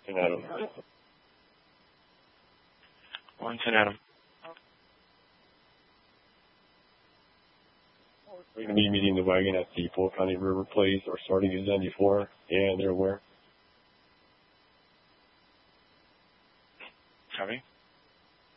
Adam. 110 Adam. We're going to be meeting the wagon at the Polk County River Place or starting at 94, and they're where? Copy.